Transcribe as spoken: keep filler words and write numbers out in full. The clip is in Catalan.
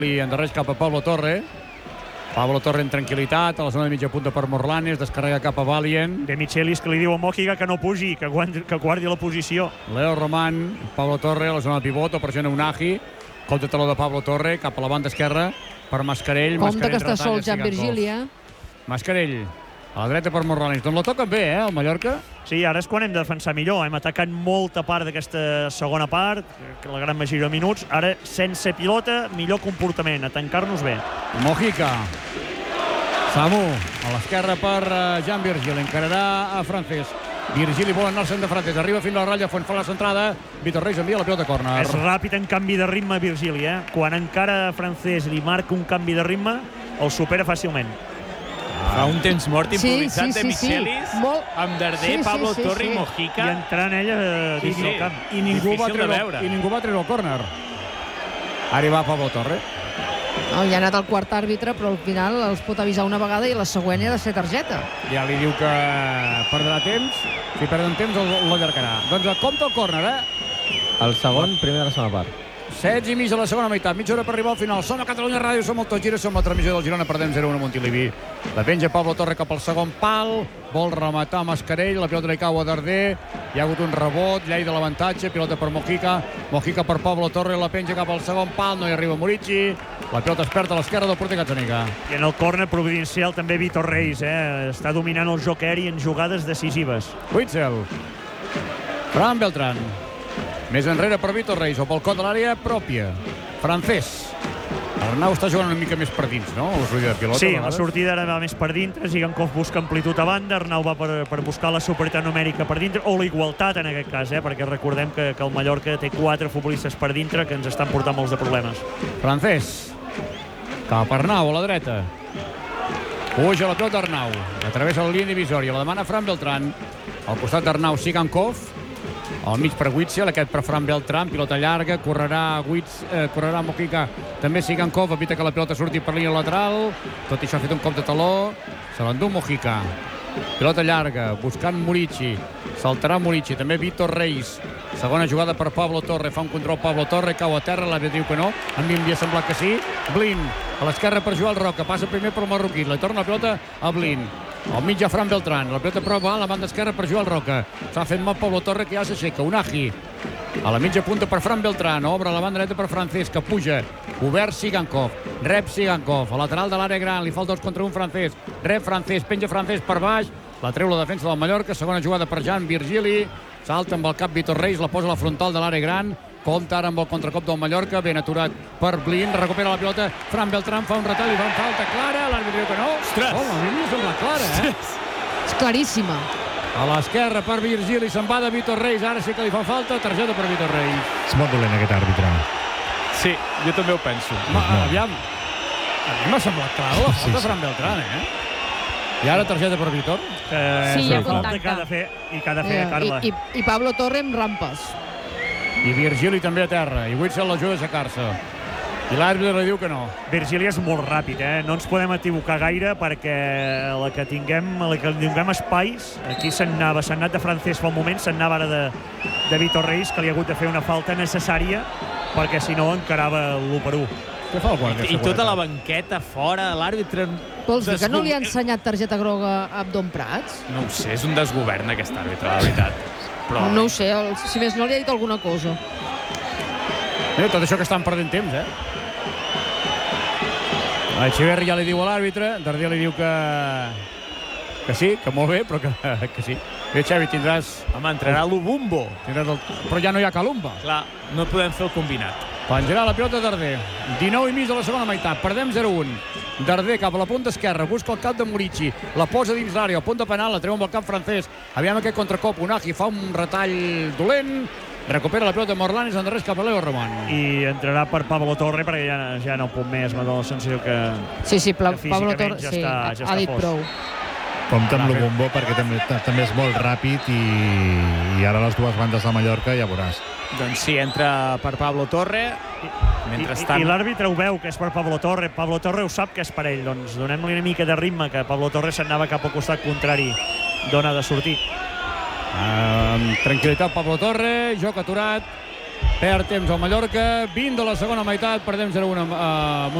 i endarreix cap a Pablo Torre. Pablo Torre en tranquil·litat, a la zona de mitja punta per Morlanes, descarrega cap a Valient. De Michelis, que li diu a Mojica que no pugi, que guardi, que guardi la posició. Leo Román, Pablo Torre, a la zona de pivot, pressiona Unagi. Compte taló de Pablo Torre, cap a la banda esquerra per Mascarell. Compte que està sol Jan Virgília. Mascarell, a la dreta per Morlanes. Doncs la toquen bé, eh, el Mallorca. Sí, ara és quan hem de defensar millor. Hem atacat molta part d'aquesta segona part, la gran majoria de minuts. Ara, sense pilota, millor comportament, a tancar-nos bé. Mojica. Samu, a l'esquerra per uh, Jan Virgili. Encararà a Francés. Virgili vol anar-se'n de Francés. Arriba fins a la ratlla, Font fa la centrada. Vitor Reis envia la pilota a córner. És ràpid en canvi de ritme, Virgili, eh? Quan encara Francés li marca un canvi de ritme, el supera fàcilment. Fa un temps mort improvisat sí, sí, de Michelis, sí, sí. Molt... amb Darder, sí, sí, Pablo sí, Torre sí. i Mojica. I entrant ella eh, Sí, dins sí. del camp. I ningú, va Difícil de treure, veure. I ningú va treure el córner. Ara hi va Pablo Torre. No, ja ha anat el quart àrbitre, però al final els pot avisar una vegada i la següent ha de ser targeta. Ja li diu que perdrà temps. Si perden temps, l'allargarà. Doncs compta el córner, eh? El segon, primer de la segona part. setze i mig a la segona meitat, mitja hora per arribar al final. Som a Catalunya Ràdio, som el Tot Gira, som la transmissió del Girona, perdem zero a un a Montilivi. La penja Pablo Torre cap al segon pal, vol rematar Mascarell, la pilota li cau a Darder, hi ha hagut un rebot, llei de l'avantatge, pilota per Mojica, Mojica per Pablo Torre, la penja cap al segon pal, no hi arriba Murici, la pilota es perd a l'esquerra del porter Gazzaniga. I en el córner providencial també Vitor Reis, eh? Està dominant el joc aeri en jugades decisives. Witzel, Fran Beltrán, més enrere per Vitor Reis, o pel cot de l'àrea pròpia. Francés. Arnau està jugant una mica més per dins, no? La sortida de pilota. Sí, la sortida ara va més per dintre, Zigankov busca amplitud a banda, Arnau va per, per buscar la superioritat numèrica per dintre, o la igualtat en aquest cas, eh? Perquè recordem que, que el Mallorca té quatre futbolistes per dintre que ens estan portant molts de problemes. Francés. Cap a Arnau, a la dreta. Puja la pilota Arnau. Atravessa la línia divisòria, la demana Fran Beltrán. Al costat d'Arnau, Zigankov. Al mig per Witzel, aquest per Fran Beltrán, pilota llarga, correrà Witz, eh, correrà Mojica, també Zigankov, evita que la pilota surti per línia lateral, tot això ha fet un cop de taló, se l'endú Mojica, pilota llarga, buscant Murici, saltarà Murici, també Vitor Reis, segona jugada per Pablo Torre, fa un control Pablo Torre, cau a terra, l'àrbitre diu que no, a mi m'havia semblat que sí, Blin, a l'esquerra per Joel Roca, passa primer per Marroquí, la torna la pilota a Blin, al mig a Fran Beltrán, la pilota prova a la banda esquerra per Joel Roca, s'ha fet mal Pablo Torre que ja s'aixeca, Unagi a la mitja punta per Fran Beltrán, obre a la banda dreta per Francés, que puja, obert Zigankov, rep Zigankov, a lateral de l'àrea gran, li fa el dos contra un Francés, rep Francés, penja Francés per baix, la treu la defensa del Mallorca, segona jugada per Jan Virgili, salta amb el cap Vitor Reis, la posa a la frontal de l'àrea gran, compta ara amb el contracop del Mallorca, ben aturat per Blin, recupera la pilota, Fran Beltrán fa un retall i fa una falta clara, l'àrbitre diu que no. Ostres! Oh, a mi m'ha semblat clara, eh? És claríssima. A l'esquerra per Virgili, se'n va de Vitor Reis, ara sí que li fa falta, targeta per Vitor Reis. És molt dolent aquest àrbitre. Sí, jo també ho penso. Ma, aviam, a mi m'ha semblat clara la falta de Fran Beltrán, eh? I ara targeta per Vitor. Eh, Sí, és hi ha la falta contacte. que ha de fer, i que ha de fer, Eh, Carla. I, i, I Pablo Torre amb rampes. I Virgili també a terra, i Witzel l'ajuda a aixecar-se. I l'àrbitre li diu que no. Virgili és molt ràpid, eh? No ens podem equivocar gaire perquè la que tinguem, la que tinguem espais, aquí se'n anava, s'ha anat de Francés fa un moment, se'n anava ara de, de Vitor Reis, que li ha hagut de fer una falta necessària perquè si no encarava l'u per u. Què fa el guàrdia? I tota la banqueta fora, l'àrbitre... Vols dir que no li ha ensenyat targeta groga a Abdon Prats? No ho sé, és un desgovern aquest àrbitre, la veritat. Però... No ho sé, el, si més no li ha dit alguna cosa. Mira, tot això que estan perdent temps, eh? Echeverri ja li diu a l'àrbitre, Darder li diu que... que sí, que molt bé, però que, que sí. Bé, Xavi, tindràs... Home, entrarà l'Ubumbo. tindràs el... Però ja no hi ha Calumba. Clar, no podem fer el combinat. Penjarà la pilota Darder. dinou i mig de la segona meitat. Perdem zero a un. Darder cap a la punta esquerra. Busca el cap de Murici. La posa dins l'àrea. El punt de penal. La treu amb el cap francès. Aviam aquest contracop. Unagi fa un retall dolent. Recupera la pilota Morlanes. Endarrers cap a Leo Román. I entrarà per Pablo Torre perquè ja, ja no pot més. M'ha donat la sensació que... Sí, sí, Pla, que Pablo físicament Torre ja sí, està, ja ha està dit fos. prou. Compte amb l'Ubumbo perquè també, també és molt ràpid i, i ara les dues bandes de Mallorca ja veuràs. Doncs sí, entra per Pablo Torre. Mentrestant... I, i l'àrbitre ho veu, que és per Pablo Torre. Pablo Torre ho sap que és per ell. Doncs donem-li una mica de ritme, que Pablo Torre s'anava cap al costat contrari d'on ha de sortir. Amb tranquil·litat Pablo Torre, joc aturat. Perd temps al Mallorca, vint de la segona meitat, perdem zero a un a